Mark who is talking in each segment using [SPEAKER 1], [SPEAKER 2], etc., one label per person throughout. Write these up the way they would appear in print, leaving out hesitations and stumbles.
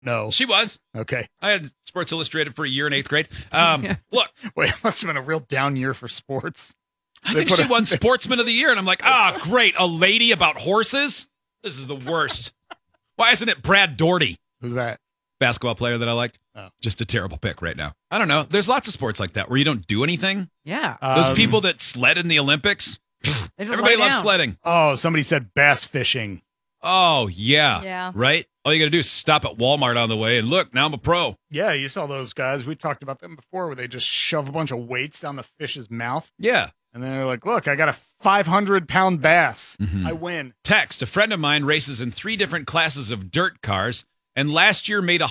[SPEAKER 1] No.
[SPEAKER 2] She was.
[SPEAKER 1] Okay.
[SPEAKER 2] I had Sports Illustrated for a year in 8th grade. Look.
[SPEAKER 1] Wait, it must have been a real down year for sports.
[SPEAKER 2] I think she won Sportsman of the Year, and I'm like, great. A lady about horses? This is the worst. Why isn't it Brad Daugherty?
[SPEAKER 1] Who's that?
[SPEAKER 2] Basketball player that I liked.
[SPEAKER 1] Oh.
[SPEAKER 2] Just a terrible pick right now. I don't know. There's lots of sports like that where you don't do anything.
[SPEAKER 3] Yeah.
[SPEAKER 2] Those people that sled in the Olympics. Everybody loves sledding.
[SPEAKER 1] Oh, somebody said bass fishing.
[SPEAKER 2] Oh, yeah.
[SPEAKER 4] Yeah.
[SPEAKER 2] Right? All you got to do is stop at Walmart on the way and look, now I'm a pro.
[SPEAKER 1] Yeah, you saw those guys. We talked about them before where they just shove a bunch of weights down the fish's mouth.
[SPEAKER 2] Yeah.
[SPEAKER 1] And then they're like, look, I got a 500-pound bass. I win.
[SPEAKER 2] Text, a friend of mine races in 3 different classes of dirt cars and last year made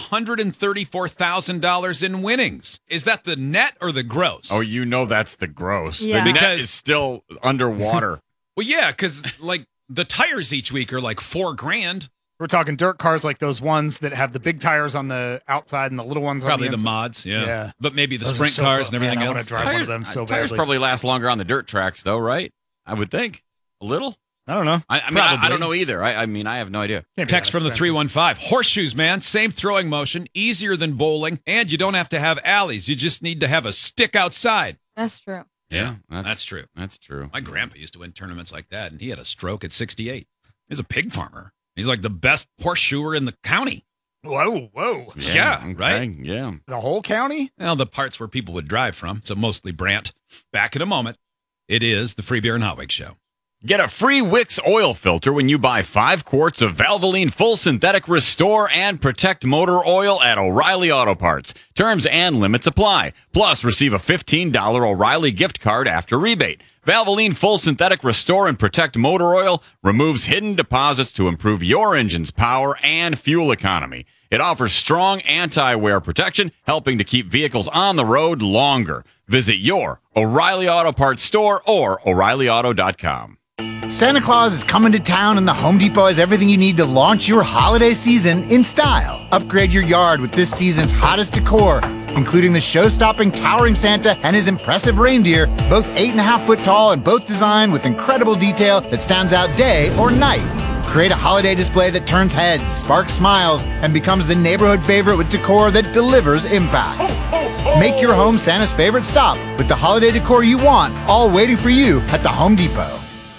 [SPEAKER 2] $134,000 in winnings. Is that the net or the gross?
[SPEAKER 5] Oh, you know that's the gross.
[SPEAKER 4] Yeah.
[SPEAKER 5] The net
[SPEAKER 2] Because-
[SPEAKER 5] is still underwater.
[SPEAKER 2] Well, yeah, because like the tires each week are like $4,000.
[SPEAKER 1] We're talking dirt cars like those ones that have the big tires on the outside and the little ones
[SPEAKER 2] Probably
[SPEAKER 1] on
[SPEAKER 2] the
[SPEAKER 1] the inside.
[SPEAKER 2] mods, yeah.
[SPEAKER 1] Yeah.
[SPEAKER 2] But maybe the
[SPEAKER 1] Those are
[SPEAKER 2] sprint
[SPEAKER 1] so
[SPEAKER 2] cars
[SPEAKER 1] cool.
[SPEAKER 2] and everything
[SPEAKER 1] Man, I
[SPEAKER 2] else.
[SPEAKER 1] want to drive one of them so
[SPEAKER 5] Tires
[SPEAKER 1] badly.
[SPEAKER 5] probably last longer on the dirt tracks, though, right? I would think. A little?
[SPEAKER 1] I don't know.
[SPEAKER 5] I mean,
[SPEAKER 2] Probably.
[SPEAKER 5] I don't know either. I mean, I have no idea.
[SPEAKER 1] Can't be
[SPEAKER 2] Text
[SPEAKER 1] that
[SPEAKER 2] from the
[SPEAKER 1] expensive.
[SPEAKER 2] 315. Horseshoes, man. Same throwing motion, easier than bowling, and you don't have to have alleys. You just need to have a stick outside.
[SPEAKER 4] That's true.
[SPEAKER 5] Yeah,
[SPEAKER 2] That's true.
[SPEAKER 5] That's true.
[SPEAKER 2] My grandpa used to win tournaments like that, and he had a stroke at 68. He's a pig farmer. He's like the best horseshoer in the county.
[SPEAKER 1] Whoa.
[SPEAKER 2] Yeah,
[SPEAKER 5] okay,
[SPEAKER 2] right?
[SPEAKER 5] Yeah.
[SPEAKER 1] The whole county?
[SPEAKER 2] Well, the parts where people would drive from, so mostly Brant. Back in a moment. It is the Free Beer and Hot Wings Show.
[SPEAKER 5] Get a free Wix oil filter when you buy 5 quarts of Valvoline Full Synthetic Restore and Protect Motor Oil at O'Reilly Auto Parts. Terms and limits apply. Plus, receive a $15 O'Reilly gift card after rebate. Valvoline Full Synthetic Restore and Protect Motor Oil removes hidden deposits to improve your engine's power and fuel economy. It offers strong anti-wear protection, helping to keep vehicles on the road longer. Visit your O'Reilly Auto Parts store or O'ReillyAuto.com.
[SPEAKER 6] Santa Claus is coming to town, and the Home Depot has everything you need to launch your holiday season in style. Upgrade your yard with this season's hottest decor, including the show-stopping towering Santa and his impressive reindeer, both 8.5 foot tall and both designed with incredible detail that stands out day or night. Create a holiday display that turns heads, sparks smiles, and becomes the neighborhood favorite with decor that delivers impact. Make your home Santa's favorite stop with the holiday decor you want, all waiting for you at the Home Depot.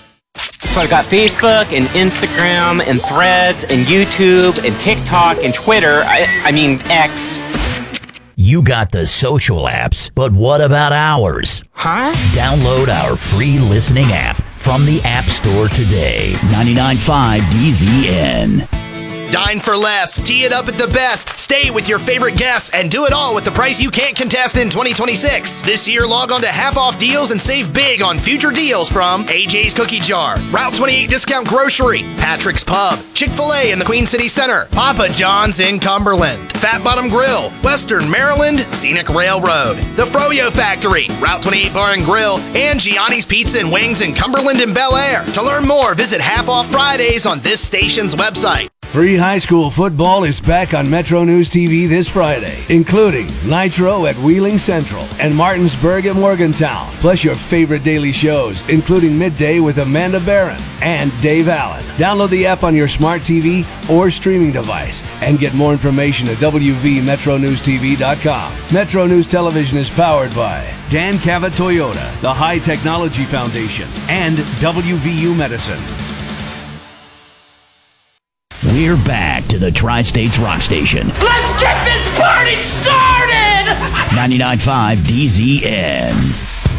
[SPEAKER 7] So I got Facebook and Instagram and Threads and YouTube and TikTok and Twitter. I mean X.
[SPEAKER 8] You got the social apps, but what about ours?
[SPEAKER 7] Huh?
[SPEAKER 8] Download our free listening app from the App Store today. 99.5 DZN.
[SPEAKER 9] Dine for less. Tee it up at the best. Stay with your favorite guests and do it all with the price you can't contest in 2026. This year, log on to Half Off Deals and save big on future deals from AJ's Cookie Jar, Route 28 Discount Grocery, Patrick's Pub, Chick-fil-A in the Queen City Center, Papa John's in Cumberland, Fat Bottom Grill, Western Maryland, Scenic Railroad, The Froyo Factory, Route 28 Bar and Grill, and Gianni's Pizza and Wings in Cumberland and Bel Air. To learn more, visit Half Off Fridays on this station's website.
[SPEAKER 10] Free high school football is back on Metro News TV this Friday, including Nitro at Wheeling Central and Martinsburg at Morgantown, plus your favorite daily shows, including Midday with Amanda Barron and Dave Allen. Download the app on your smart TV or streaming device and get more information at WVMetroNewsTV.com. Metro News Television is powered by Dan Cavett Toyota, the High Technology Foundation, and WVU Medicine.
[SPEAKER 8] We're back to the Tri-States Rock Station.
[SPEAKER 7] Let's get this party started!
[SPEAKER 8] 99.5 DZN.